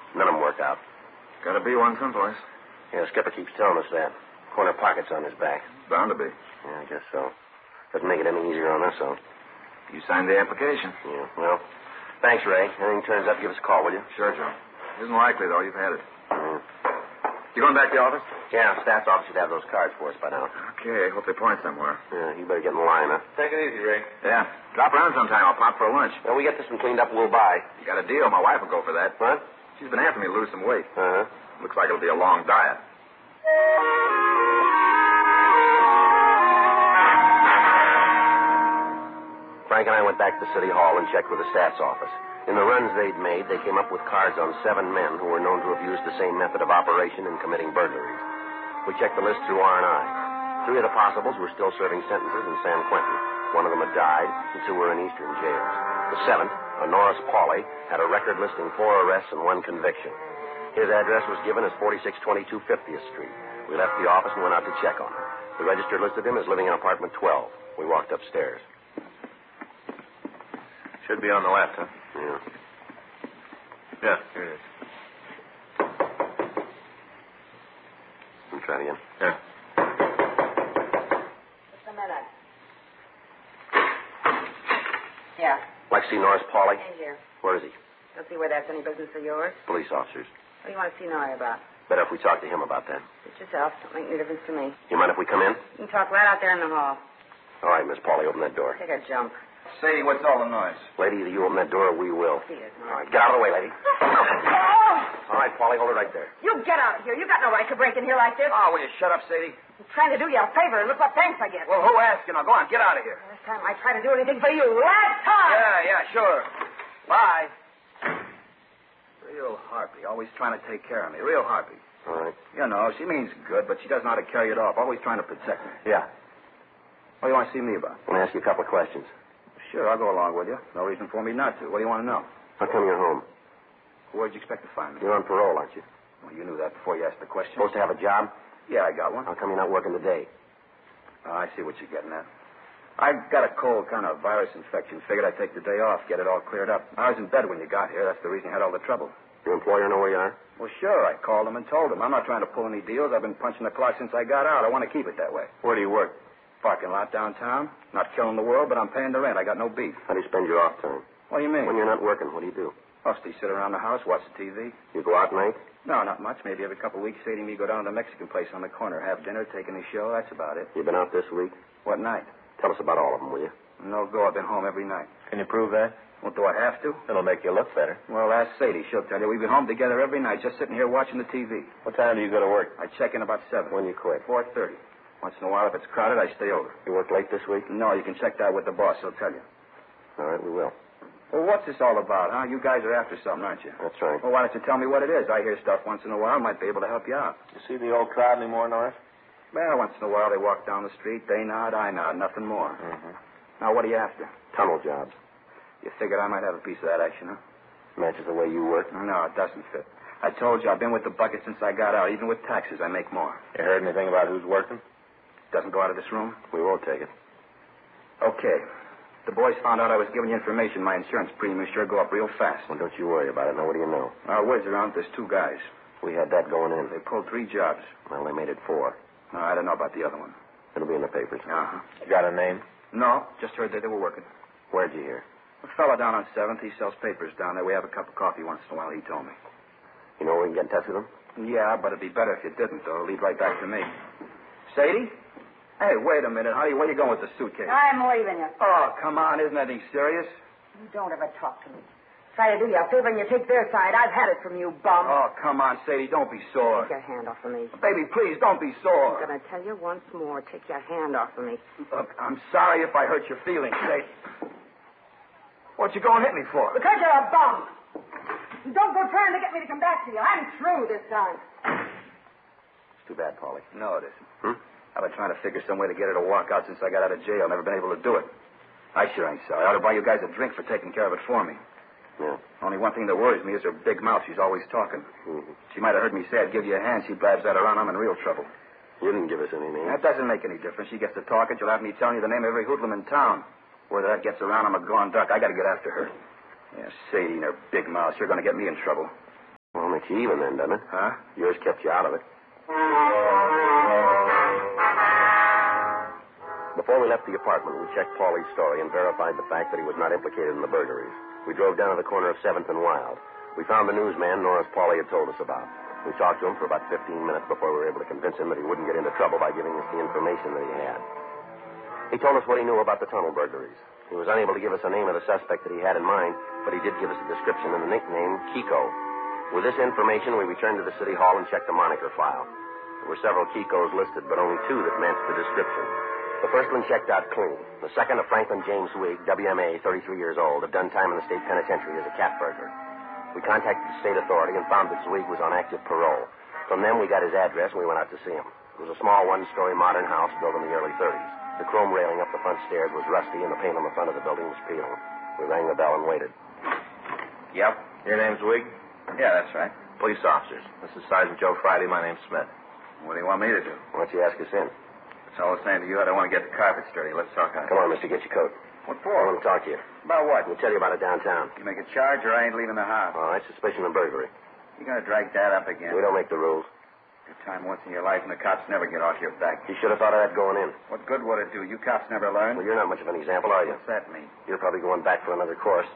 None of them work out. Gotta be one someplace. Yeah, Skipper keeps telling us that. Corner pockets on his back. Bound to be. Yeah, I guess so. Doesn't make it any easier on us, though. You signed the application. Yeah, well, thanks, Ray. Anything turns up, give us a call, will you? Sure, Joe. Isn't likely, though. You've had it. Yeah. You going back to the office? Yeah, staff's office should have those cards for us by now. Okay, hope they point somewhere. Yeah, you better get in line, huh? Take it easy, Ray. Yeah. Drop around sometime. I'll pop for lunch. When we get this one cleaned up, we'll buy. You got a deal. My wife will go for that. What? She's been asking me to lose some weight. Uh-huh. Looks like it'll be a long diet. Frank and I went back to City Hall and checked with the staff's office. In the runs they'd made, they came up with cards on 7 men who were known to have used the same method of operation in committing burglaries. We checked the list through R&I. 3 of the possibles were still serving sentences in San Quentin. 1 of them had died, and 2 were in eastern jails. The 7th, a Norris Pauley, had a record listing 4 arrests and 1 conviction. His address was given as 4622 50th Street. We left the office and went out to check on him. The register listed him as living in apartment 12. We walked upstairs. Should be on the left, huh? Yeah. Yeah, here it is. Let me try it again. Yeah. Just a minute. Yeah, Like to see Norris Pauley? in here. Where is he? Don't see where that's any business of yours. Police officers. What do you want to see Norrie about? Better if we talk to him about that. Suit yourself. Don't make any difference to me. You mind if we come in? You can talk right out there in the hall. All right, Miss Pauley, open that door. Take a jump. Sadie, what's all the noise? Lady, either you open that door or we will. See it, All right, get out of the way, lady. Oh! All right, Pauley, hold it right there. You get out of here. You got no right to break in here like this. Oh, will you shut up, Sadie? I'm trying to do you a favor, and look what thanks I get. Well, who asked you? Now, go on, get out of here. Last time I tried to do anything for you. Last time! Yeah, sure. Bye. Real harpy. Always trying to take care of me. Real harpy. All right. You know, she means good, but she doesn't know how to carry it off. Always trying to protect me. Yeah. What do you want to see me about? I want to ask you a couple of questions. Sure, I'll go along with you. No reason for me not to. What do you want to know? How come you're home? Where'd you expect to find me? You're on parole, aren't you? Well, you knew that before you asked the question. Supposed to have a job? Yeah, I got one. How come you're not working today? Oh, I see what you're getting at. I got a cold, kind of virus infection. Figured I'd take the day off, get it all cleared up. I was in bed when you got here. That's the reason you had all the trouble. Your employer know where you are? Well, sure. I called him and told him. I'm not trying to pull any deals. I've been punching the clock since I got out. I want to keep it that way. Where do you work? Parking lot downtown. Not killing the world, but I'm paying the rent. I got no beef. How do you spend your off time? What do you mean? When you're not working, what do you do? Mostly sit around the house, watch the TV. You go out at night? No, not much. Maybe every couple of weeks, Sadie and me go down to the Mexican place on the corner, have dinner, take in the show. That's about it. You been out this week? What night? Tell us about all of them, will you? No go. I've been home every night. Can you prove that? Well, do I have to? It'll make you look better. Well, ask Sadie. She'll tell you. We've been home together every night, just sitting here watching the TV. What time do you go to work? I check in about 7. When you quit? 4:30. Once in a while, if it's crowded, I stay over. You work late this week? No, you can check that with the boss. He'll tell you. All right, we will. Well, what's this all about, huh? You guys are after something, aren't you? That's right. Well, why don't you tell me what it is? I hear stuff once in a while. Might be able to help you out. You see the old crowd anymore, Norris? Well, once in a while, they walk down the street. They nod, I nod. Nothing more. Mm-hmm. Now, what are you after? Tunnel jobs. You figured I might have a piece of that action, huh? Matches the way you work. No, it doesn't fit. I told you I've been with the bucket since I got out. Even with taxes, I make more. You heard anything about who's working? Doesn't go out of this room? We won't take it. Okay. The boys found out I was giving you information. My insurance premiums sure go up real fast. Well, don't you worry about it. Now, what do you know? Word's around, there's 2 guys. We had that going in. They pulled 3 jobs. Well, they made it 4. No, I don't know about the other one. It'll be in the papers. Uh-huh. You got a name? No, just heard that they were working. Where'd you hear? A fella down on 7th, he sells papers down there. We have a cup of coffee once in a while, he told me. You know where we can get in touch with them? Yeah, but it'd be better if you didn't, though. It'll lead right back to me. Sadie? Hey, wait a minute, honey. Where you going with the suitcase? I'm leaving you. Oh, come on. Isn't anything serious? You don't ever talk to me. Try to do you a favor and you take their side. I've had it from you, bum. Oh, come on, Sadie. Don't be sore. Take your hand off of me. Baby, please, don't be I'm sore. going to tell you once more. Take your hand off of me. Look, I'm sorry if I hurt your feelings, Sadie. What you going to hit me for? Because you're a bum. Don't go trying to get me to come back to you. I'm through this time. It's too bad, Paulie. No, it isn't. I've been trying to figure some way to get her to walk out since I got out of jail. Never been able to do it. I sure ain't sorry. I ought to buy you guys a drink for taking care of it for me. Yeah. Only one thing that worries me is her big mouth. She's always talking. Mm-hmm. She might have heard me say I'd give you a hand. She blabs that around. I'm in real trouble. You didn't give us any names. That doesn't make any difference. She gets to talking. She'll have me telling you the name of every hoodlum in town. Whether that gets around, I'm a gone duck. I got to get after her. Yeah, Sadie and her big mouth. You're going to get me in trouble. Well, Makes you even then, doesn't it? Huh? Yours kept you out of it. Before we left the apartment, we checked Paulie's story and verified the fact that he was not implicated in the burglaries. We drove down to the corner of 7th and Wild. We found the newsman Norris Paulie had told us about. We talked to him for about 15 minutes before we were able to convince him that he wouldn't get into trouble by giving us the information that he had. He told us what he knew about the tunnel burglaries. He was unable to give us the name of the suspect that he had in mind, but he did give us a description and the nickname Kiko. With this information, we returned to the city hall and checked the moniker file. There were several Kikos listed, but only 2 that matched the description. The first one checked out clean. The second, a Franklin James Wig, WMA, 33 years old, had done time in the state penitentiary as a cat burglar. We contacted the state authority and found that Zweig was on active parole. From them, we got his address and we went out to see him. It was a small one-story modern house built in the early 30s. The chrome railing up the front stairs was rusty and the paint on the front of the building was peeling. We rang the bell and waited. Yep. Your name's Wig? Yeah, that's right. Police officers. This is Sergeant Joe Friday. My name's Smith. What do you want me to do? Why don't you ask us in? That's all I was saying to you. I don't want to get the carpets dirty. Let's talk on it. Come on, mister, get your coat. What I for? want to talk to you. About what? We'll tell you about it downtown. You make a charge or I ain't leaving the house. All right, suspicion of burglary. You're going to drag that up again. We don't make the rules. Your time once in your life and the cops never get off your back. You should have thought of that going in. What good would it do? You cops never learn. Well, you're not much of an example, are you? What's that mean? You're probably going back for another course.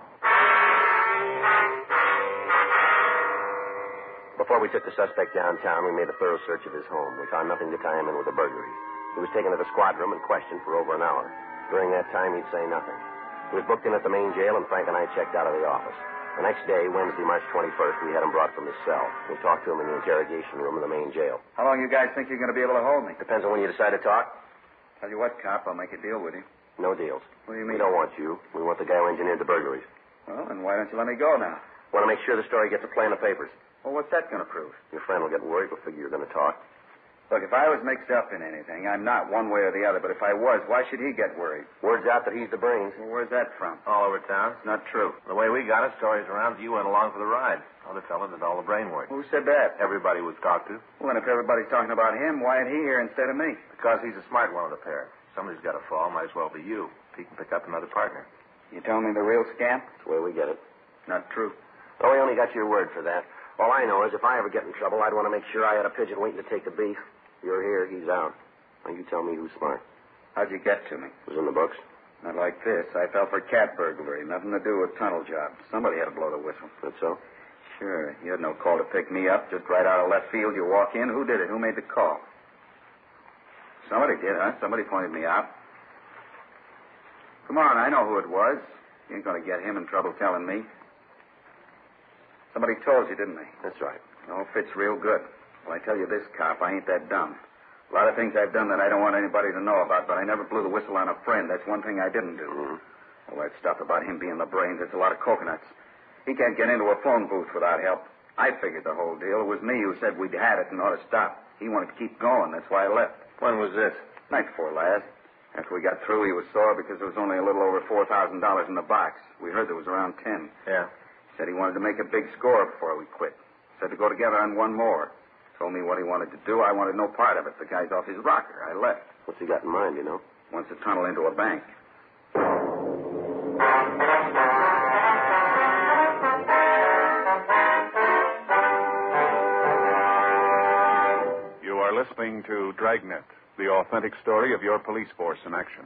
Before we took the suspect downtown, we made a thorough search of his home. We found nothing to tie him in with the burglary. He was taken to the squad room and questioned for over an hour. During that time, he'd say nothing. He was booked in at the main jail, and Frank and I checked out of the office. The next day, Wednesday, March 21st, we had him brought from his cell. We talked to him in the interrogation room of the main jail. How long you guys think you're going to be able to hold me? Depends on when you decide to talk. Tell you what, cop, I'll make a deal with you. No deals. What do you We mean? don't want you. We want the guy who engineered the burglaries. Well, then why don't you let me go now? Want to make sure the story gets a play in the papers. Well, what's that going to prove? Your friend will get worried. We'll figure you're going to talk. Look, if I was mixed up in anything, I'm not one way or the other, but if I was, why should he get worried? Word's out that he's the brains. Well, where's that from? All over town. It's not true. The way we got it, stories around, you went along for the ride. Other fella did all the brain work. Who said that? Everybody was talked to. Well, then if everybody's talking about him, why ain't he here instead of me? Because he's a smart one of the pair. Somebody's got to fall. Might as well be you. He can pick up another partner. You telling me the real scamp? That's the way we get it. Not true. Oh, we only got your word for that. All I know is if I ever get in trouble, I'd want to make sure I had a pigeon waiting to take the beef. You're here, he's out. Now you tell me who's smart. How'd you get to me? It was in the books. Not like this. I fell for cat burglary. Nothing to do with tunnel job. Somebody had to blow the whistle. That's so? Sure. You had no call to pick me up. Just right out of left field, you walk in. Who did it? Who made the call? Somebody did, huh? Somebody pointed me out. Come on, I know who it was. You ain't going to get him in trouble telling me. Somebody told you, didn't they? That's right. Oh, fits real good. Well, I tell you this, cop, I ain't that dumb. A lot of things I've done that I don't want anybody to know about, but I never blew the whistle on a friend. That's one thing I didn't do. Mm-hmm. All that stuff about him being the brains, it's a lot of coconuts. He can't get into a phone booth without help. I figured the whole deal. It was me who said we'd had it and ought to stop. He wanted to keep going. That's why I left. When was this? Night before last. After we got through, he was sore because there was only a little over $4,000 in the box. We heard there was around 10. Yeah. Said he wanted to make a big score before we quit. Said to go together on one more. Told me what he wanted to do. I wanted no part of it. The guy's off his rocker. I left. What's he got in mind, you know? Wants to tunnel into a bank. You are listening to Dragnet, the authentic story of your police force in action.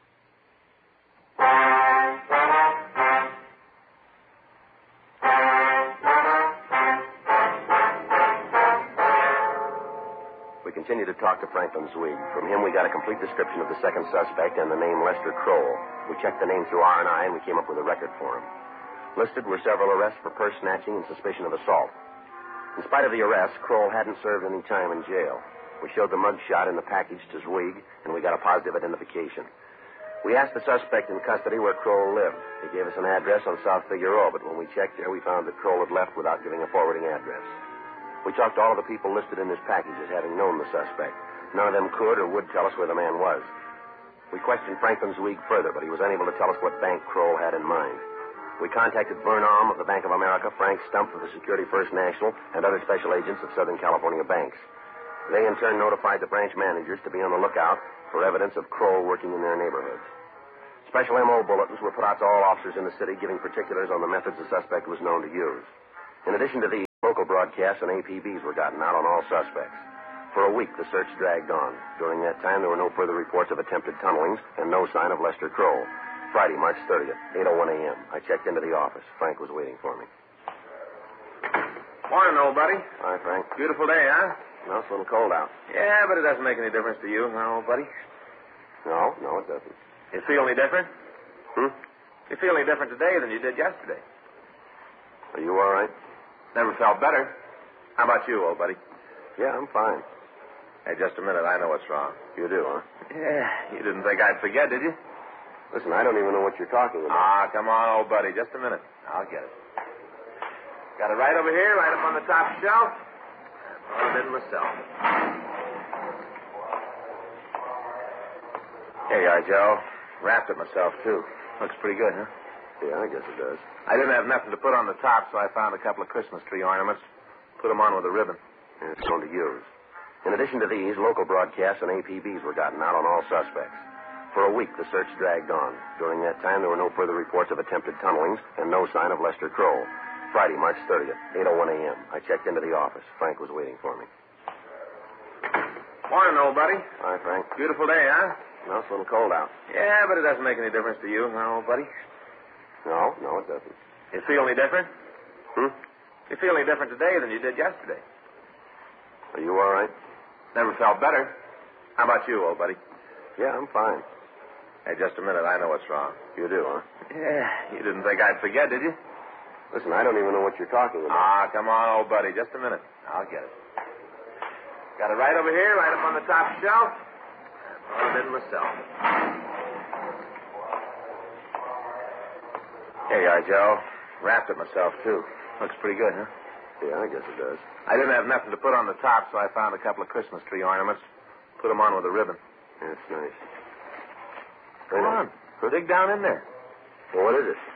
We continued to talk to Franklin Zweig. From him, we got a complete description of the second suspect and the name Lester Kroll. We checked the name through R&I, and we came up with a record for him. Listed were several arrests for purse snatching and suspicion of assault. In spite of the arrest, Kroll hadn't served any time in jail. We showed the mugshot in the package to Zweig, and we got a positive identification. We asked the suspect in custody where Kroll lived. He gave us an address on South Figueroa, but when we checked there, we found that Kroll had left without giving a forwarding address. We talked to all of the people listed in this package as having known the suspect. None of them could or would tell us where the man was. We questioned Franklin Zweig further, but he was unable to tell us what bank Kroll had in mind. We contacted Vern Alm of the Bank of America, Frank Stump of the Security First National, and other special agents of Southern California banks. They, in turn, notified the branch managers to be on the lookout for evidence of Kroll working in their neighborhoods. Special M.O. bulletins were put out to all officers in the city, giving particulars on the methods the suspect was known to use. In addition to these, Local broadcasts and APBs were gotten out on all suspects. For a week, the search dragged on. During that time, there were no further reports of attempted tunnelings and no sign of Lester Kroll. Friday, March 30th, 8:01 a.m. I checked into the office. Frank was waiting for me. Morning, old buddy. Hi, Frank. Beautiful day, huh? No, it's a little cold out. Yeah, but it doesn't make any difference to you, huh, old buddy? No, it doesn't. You feel any different? You feel any different today than you did yesterday? Are you all right? Never felt better. How about you, old buddy? Yeah, I'm fine. Hey, just a minute. I know what's wrong. You do, huh? Yeah. You didn't think I'd forget, did you? Listen, I don't even know what you're talking about. Ah, come on, old buddy. Just a minute. I'll get it. Got it right over here, right up on the top shelf. I did it myself. Here you are, Joe. Wrapped it myself, too. Looks pretty good, huh? Yeah, I guess it does. I didn't have nothing to put on the top, so I found a couple of Christmas tree ornaments. Put them on with a ribbon. And it's going to use. In addition to these, local broadcasts and APBs were gotten out on all suspects. For a week, the search dragged on. During that time, there were no further reports of attempted tunnelings and no sign of Lester Kroll. Friday, March 30th, 8:01 a.m. I checked into the office. Frank was waiting for me. Morning, old buddy. Hi, Frank. Beautiful day, huh? No, it's a little cold out. Yeah, but it doesn't make any difference to you, huh, old buddy? No, it doesn't. You feel any different? You feel any different today than you did yesterday? Are you all right? Never felt better. How about you, old buddy? Yeah, I'm fine. Hey, just a minute. I know what's wrong. You do, huh? Yeah. You didn't think I'd forget, did you? Listen, I don't even know what you're talking about. Ah, come on, old buddy. Just a minute. I'll get it. Got it right over here, right up on the top shelf. I did it myself. Here you are, Joe. Wrapped it myself, too. Looks pretty good, huh? Yeah, I guess it does. I didn't have nothing to put on the top, so I found a couple of Christmas tree ornaments. Put them on with a ribbon. That's nice. Come on. Dig down in there. Well, what is it?